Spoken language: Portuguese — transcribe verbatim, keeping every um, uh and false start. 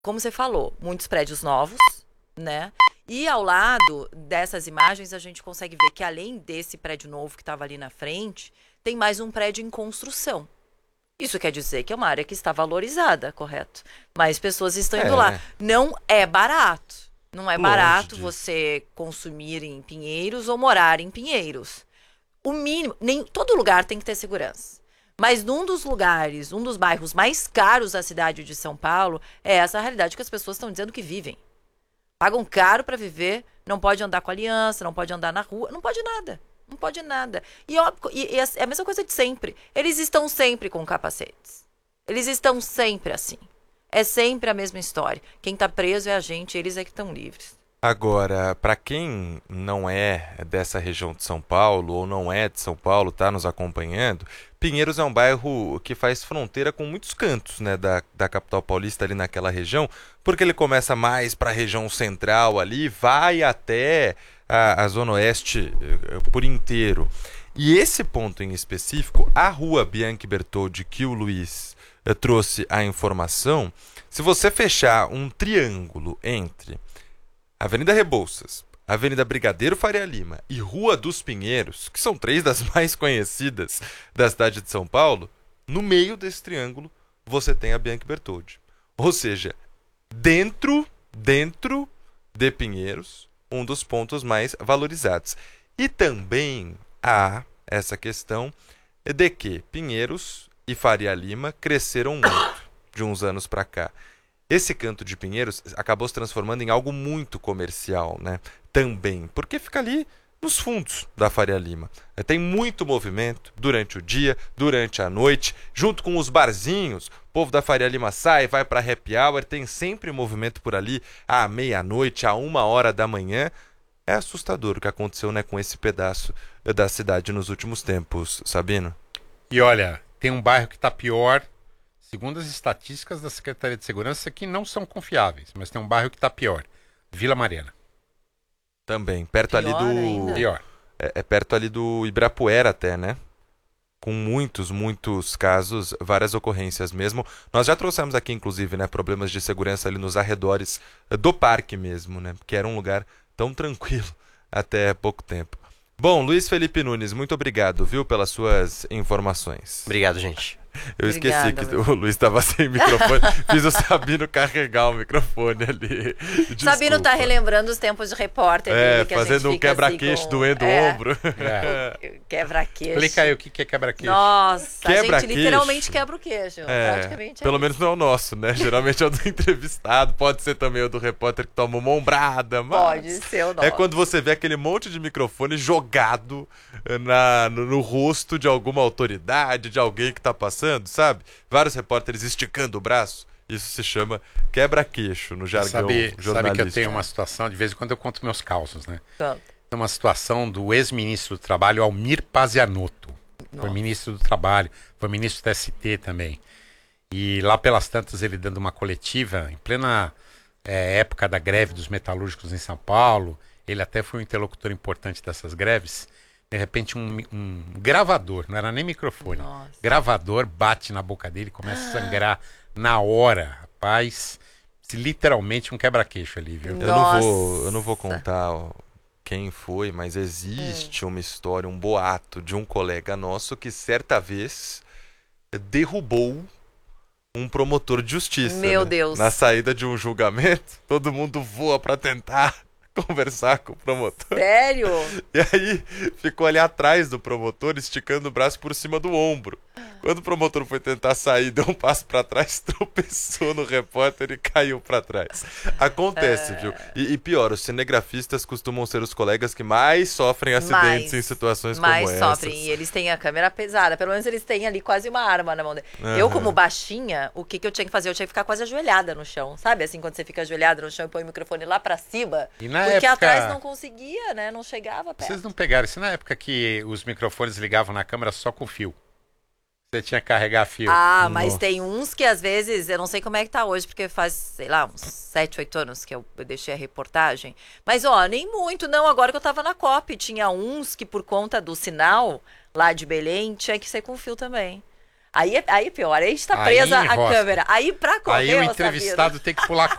como você falou, muitos prédios novos, né? E ao lado dessas imagens a gente consegue ver que além desse prédio novo que estava ali na frente, tem mais um prédio em construção. Isso quer dizer que é uma área que está valorizada, correto? Mais pessoas estão indo É. lá. Não é barato. Não é Longe barato disso. você consumir em Pinheiros ou morar em Pinheiros. O mínimo, nem todo lugar tem que ter segurança. Mas num dos lugares, um dos bairros mais caros da cidade de São Paulo, é essa a realidade que as pessoas estão dizendo que vivem. Pagam caro para viver, não pode andar com aliança, não pode andar na rua, não pode nada. Não pode nada. E, ó, e, e é a mesma coisa de sempre. Eles estão sempre com capacetes. Eles estão sempre assim. É sempre a mesma história. Quem tá preso é a gente, eles é que estão livres. Agora, para quem não é dessa região de São Paulo ou não é de São Paulo, está nos acompanhando, Pinheiros é um bairro que faz fronteira com muitos cantos, né, da, da capital paulista ali naquela região, porque ele começa mais para a região central ali, vai até a, a zona oeste eh, por inteiro. E esse ponto em específico, a rua Bianchi Bertoldi, que o Luiz eh, trouxe a informação, se você fechar um triângulo entre Avenida Rebouças, Avenida Brigadeiro Faria Lima e Rua dos Pinheiros, que são três das mais conhecidas da cidade de São Paulo, no meio desse triângulo você tem a Bianchi Bertoldi. Ou seja, dentro, dentro de Pinheiros, um dos pontos mais valorizados. E também há essa questão de que Pinheiros e Faria Lima cresceram muito de uns anos para cá. Esse canto de Pinheiros acabou se transformando em algo muito comercial, né? Também, porque fica ali nos fundos da Faria Lima. Tem muito movimento durante o dia, durante a noite, junto com os barzinhos. O povo da Faria Lima sai, vai para happy hour, tem sempre movimento por ali à meia-noite, à uma hora da manhã. É assustador o que aconteceu, né, com esse pedaço da cidade nos últimos tempos, Sabino. E olha, tem um bairro que está pior. Segundo as estatísticas da Secretaria de Segurança, que não são confiáveis, mas tem um bairro que está pior. Vila Mariana. Também, perto Pior ali do... ainda. Pior. É, é perto ali do Ibirapuera até, né? Com muitos, muitos casos, várias ocorrências mesmo. Nós já trouxemos aqui, inclusive, né, problemas de segurança ali nos arredores do parque mesmo, né? Que era um lugar tão tranquilo até pouco tempo. Bom, Luiz Felipe Nunes, muito obrigado, viu, pelas suas informações. Obrigado, gente. Eu Obrigada, esqueci que Luiz. o Luiz estava sem microfone. Fiz o Sabino carregar o microfone ali. Sabino tá Desculpa. relembrando os tempos de repórter É, dele, que a gente fazendo um fica quebra-queixo assim com... doendo o é, ombro. É. Quebra-queixo. Explica aí o que que é quebra-queixo. Nossa, a gente Quebra-queixo. literalmente quebra o queijo. É, Praticamente é pelo isso. menos não é o nosso, né? Geralmente é o do entrevistado, pode ser também o do repórter que toma uma ombrada, mas... Pode ser o nosso. É quando você vê aquele monte de microfone jogado na, no, no rosto de alguma autoridade, de alguém que tá passando, sabe? Vários repórteres esticando o braço. Isso se chama quebra-queixo no jargão Sabe, jornalístico. sabe que eu tenho uma situação, de vez em quando eu conto meus causos, né? Então, Tem uma situação do ex-ministro do Trabalho, Almir Pazianotto. Foi Nossa. ministro do Trabalho, foi ministro do S T também. E lá pelas tantas ele dando uma coletiva, em plena é, época da greve dos metalúrgicos em São Paulo, ele até foi um interlocutor importante dessas greves. De repente um, um gravador, não era nem microfone, Nossa. gravador bate na boca dele, começa a sangrar na hora, rapaz. Literalmente um quebra-queixo ali, viu? Eu não vou, Nossa. eu não vou contar ó, quem foi, mas existe uma história, um boato de um colega nosso que certa vez derrubou um promotor de justiça. Meu né? Deus. Na saída de um julgamento, todo mundo voa pra tentar conversar com o promotor. Sério? E aí ficou ali atrás do promotor, esticando o braço por cima do ombro. Quando o promotor foi tentar sair, deu um passo pra trás, tropeçou no repórter e caiu pra trás. Acontece, viu? E, e pior, os cinegrafistas costumam ser os colegas que mais sofrem acidentes Mais, em situações mais como essas. sofrem. E eles têm a câmera pesada. Pelo menos eles têm ali quase uma arma na mão dele. Aham. Eu, como baixinha, o que, que eu tinha que fazer? Eu tinha que ficar quase ajoelhada no chão. Sabe assim, quando você fica ajoelhada no chão e põe o microfone lá pra cima? E na Porque época- atrás não conseguia, né? Não chegava perto. Vocês não pegaram isso na época que os microfones ligavam na câmera só com fio? Você tinha que carregar fio. Ah, mas Nossa. tem uns que às vezes, eu não sei como é que tá hoje, porque faz, sei lá, uns sete, oito anos que eu eu deixei a reportagem. Mas, ó, nem muito, não. Agora que eu tava na COP, tinha uns que por conta do sinal lá de Belém, tinha que ser com fio também. Aí é, aí é pior, aí a gente tá Aí presa à enrosca. câmera. Aí pra correr Aí o ô, entrevistado tem que pular